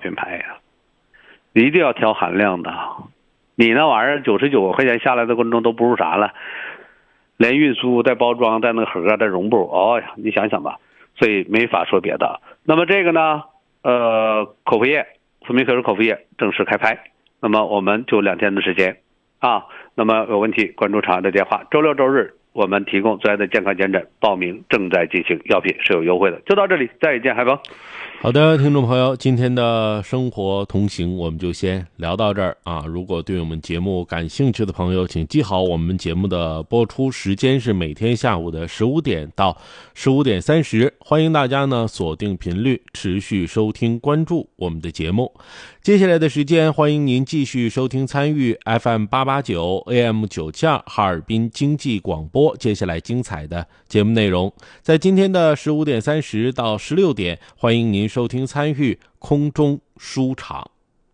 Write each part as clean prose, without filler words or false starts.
品牌呀，你一定要挑含量的。你那玩意儿99块钱下来的过程中都不是啥了，连运输带包装带那个盒带绒布，哦呀，你想想吧，所以没法说别的。那么这个呢，口服液，富民可是口服液正式开拍，那么我们就2天的时间啊。那么有问题关注厂家的电话，周六周日我们提供最爱的健康检诊，报名正在进行，药品是有优惠的。就到这里，再见，海峰。 好的，听众朋友，今天的生活同行我们就先聊到这儿啊。如果对我们节目感兴趣的朋友，请记好我们节目的播出时间是每天下午的15点到15点30，欢迎大家呢锁定频率，持续收听关注我们的节目。接下来的时间，欢迎您继续收听参与 FM 889 AM 972哈尔滨经济广播。接下来精彩的节目内容，在今天的15点30到16点，欢迎您收听参与空中书场。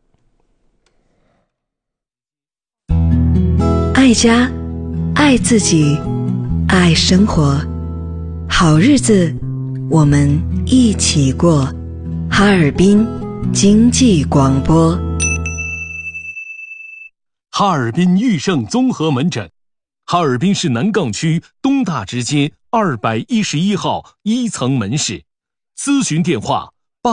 爱家，爱自己，爱生活，好日子我们一起过。哈尔滨经济广播。 哈尔滨裕盛综合门诊，哈尔滨市南岗区东大直街211号1层门市，咨询电话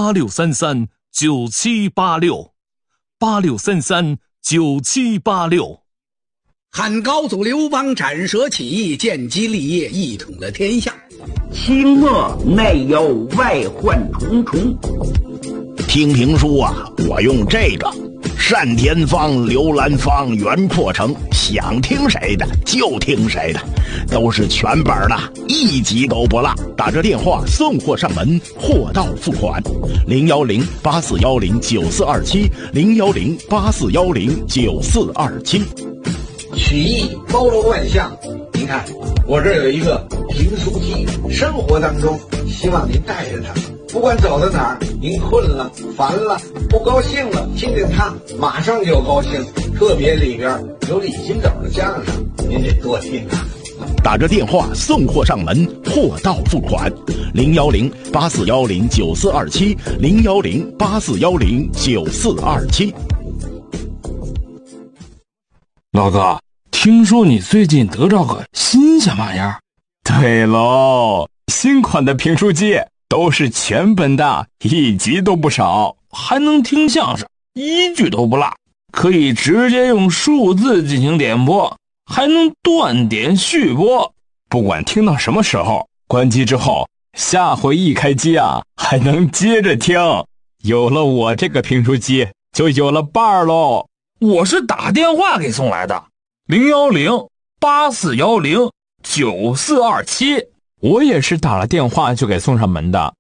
86339786，86339786。 汉高祖刘邦斩蛇起义，建基立业，一统了天下。 清末内忧外患重重，听评书啊，我用这个单田芳、刘兰芳、袁阔成，想听谁的就听谁的，都是全本的，一集都不落。打这电话送货上门，货到付款。010-8410-9427，010-8410-9427。 曲艺包罗万象，您看我这儿有一个评书机，生活当中希望您带着它，不管走到哪儿，您困了、烦了、不高兴了，听听它，马上就高兴。特别里边有李金斗的相声，您得多听啊。 打着电话送货上门，货到付款。010-8410-9427，010-8410-9427。 老哥，听说你最近得着个新鲜玩意儿？ 对喽，新款的评书机都是全本的，一集都不少， 还能听相声，一句都不落，可以直接用数字进行点播，还能断点续播。 不管听到什么时候，关机之后，下回一开机啊，还能接着听。有了我这个评书机，就有了伴儿喽。 我是打电话给送来的，010-8410-9427。 我也是打了电话就给送上门的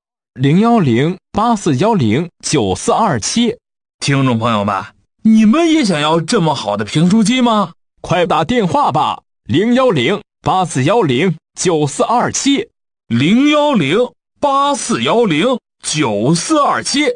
，010-8410-9427。 听众朋友们，你们也想要这么好的评书机吗？ 快打电话吧，010-8410-9427， 010-8410-9427，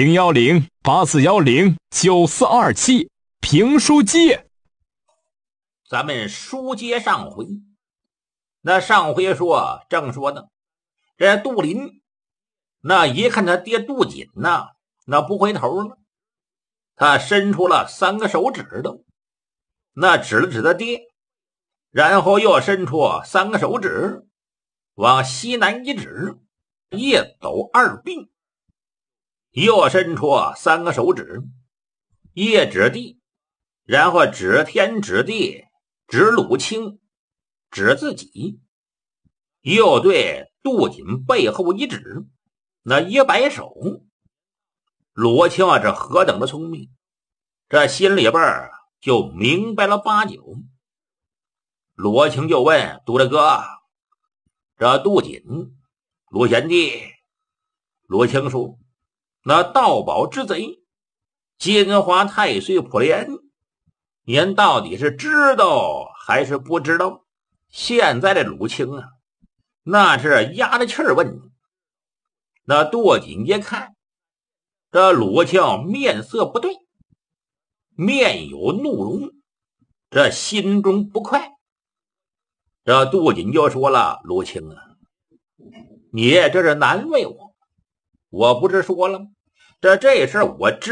010-8410-9427。评书机。 咱们书接上回，那上回正说呢，这杜林那一看他爹杜锦呢，那不回头了，他伸出了3个手指头，那指了指他爹，然后又伸出3个手指，往西南一指，夜走2并，又伸出3个手指，夜指地，然后指天指地，指鲁清，指自己，又对杜锦背后一指，那一摆手。鲁清这何等的聪明，这心里边就明白了8九。鲁清就问杜大哥，这杜锦，鲁贤弟。鲁清说，那盗宝之贼金华太岁普莲，您到底是知道还是不知道？现在的鲁清啊，那是压着气儿问。那杜锦一看，这鲁清面色不对，面有怒容，这心中不快。这杜锦就说了，鲁清啊，你这是难为我，我不是说了吗？这事我知